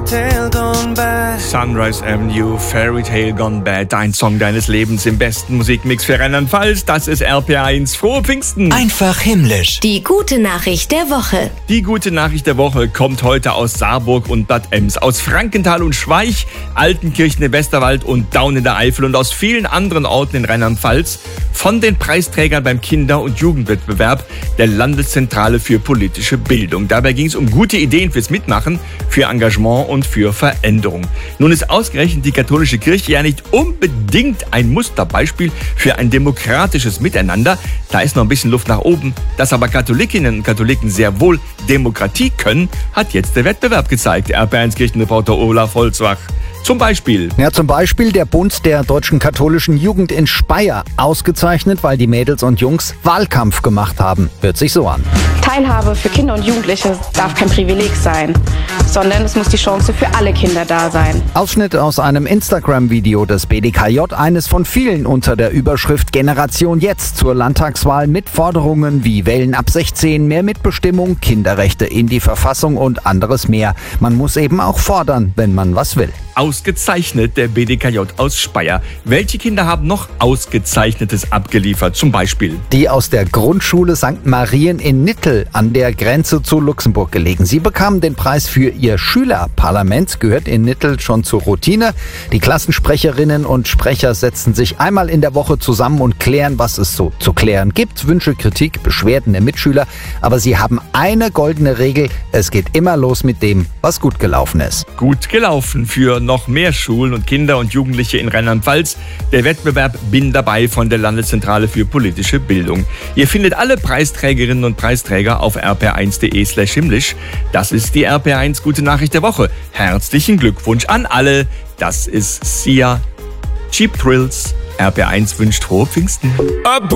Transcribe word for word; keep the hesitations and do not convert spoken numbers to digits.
tale gone by. Sunrise Avenue, Fairy Tale Gone Bad, ein Song deines Lebens im besten Musikmix für Rheinland-Pfalz. Das ist R P eins. Frohe Pfingsten! Einfach himmlisch. Die gute Nachricht der Woche. Die gute Nachricht der Woche kommt heute aus Saarburg und Bad Ems, aus Frankenthal und Schweich, Altenkirchen im Westerwald und Daun in der Eifel und aus vielen anderen Orten in Rheinland-Pfalz von den Preisträgern beim Kinder- und Jugendwettbewerb der Landeszentrale für politische Bildung. Dabei ging es um gute Ideen fürs Mitmachen, für Engagement und für Veränderung. Nun ist ausgerechnet die katholische Kirche ja nicht unbedingt ein Musterbeispiel für ein demokratisches Miteinander. Da ist noch ein bisschen Luft nach oben. Dass aber Katholikinnen und Katholiken sehr wohl Demokratie können, hat jetzt der Wettbewerb gezeigt. R P eins Kirchenreporter Olaf Holzwach. Zum Beispiel. Ja, zum Beispiel der Bund der deutschen katholischen Jugend in Speyer. Ausgezeichnet, weil die Mädels und Jungs Wahlkampf gemacht haben. Hört sich so an. Teilhabe für Kinder und Jugendliche darf kein Privileg sein, sondern es muss die Chance für alle Kinder da sein. Ausschnitt aus einem Instagram-Video des B D K J, eines von vielen unter der Überschrift Generation Jetzt zur Landtagswahl mit Forderungen wie Wählen ab sechzehn, mehr Mitbestimmung, Kinderrechte in die Verfassung und anderes mehr. Man muss eben auch fordern, wenn man was will. Ausgezeichnet, der B D K J aus Speyer. Welche Kinder haben noch Ausgezeichnetes abgeliefert? Zum Beispiel die aus der Grundschule Sankt Marien in Nittel an der Grenze zu Luxemburg gelegen. Sie bekamen den Preis für ihr Schülerparlament, gehört in Nittel schon zur Routine. Die Klassensprecherinnen und Sprecher setzen sich einmal in der Woche zusammen und klären, was es so zu klären gibt. Wünsche, Kritik, Beschwerden der Mitschüler. Aber sie haben eine goldene Regel. Es geht immer los mit dem, was gut gelaufen ist. Gut gelaufen für noch mehr Schulen und Kinder und Jugendliche in Rheinland-Pfalz. Der Wettbewerb Bin dabei von der Landeszentrale für politische Bildung. Ihr findet alle Preisträgerinnen und Preisträger auf r p eins punkt de slash himmlisch. Das ist die R P eins Gute Nachricht der Woche. Herzlichen Glückwunsch an alle. Das ist Sia. Cheap Thrills. R P eins wünscht frohe Pfingsten.